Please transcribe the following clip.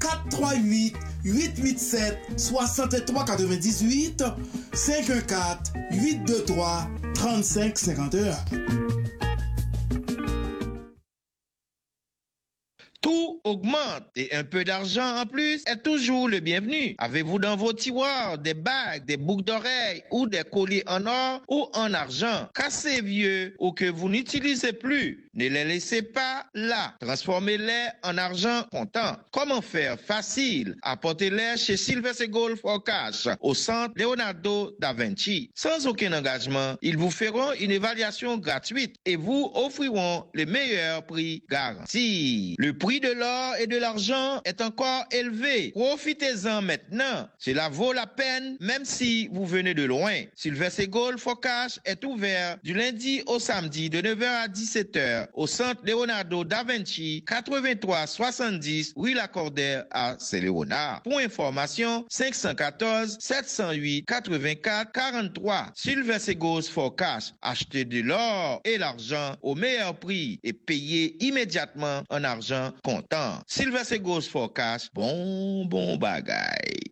438 887 6398 514 823 3551. Tout augmente et un peu d'argent en plus est toujours le bienvenu. Avez-vous dans vos tiroirs des bagues, des boucles d'oreilles ou des colliers en or ou en argent, cassés vieux ou que vous n'utilisez plus? Ne les laissez pas là. Transformez-les en argent comptant. Comment faire? Facile. Apportez-les chez Sylvester Gold for Cash au centre Leonardo da Vinci. Sans aucun engagement, ils vous feront une évaluation gratuite et vous offriront les meilleurs prix garantis. Le prix de l'or et de l'argent est encore élevé. Profitez-en maintenant. Cela vaut la peine même si vous venez de loin. Sylvester Gold for Cash est ouvert du lundi au samedi de 9h à 17h au centre Leonardo da Vinci, 83 70 rue Lacordaire à Saint-Léonard. Pour information, 514 708 84 43. Sylvester Gold for Cash. Achetez de l'or et l'argent au meilleur prix et payez immédiatement en argent comptant. Sylvester Gold for Cash, bon bagay.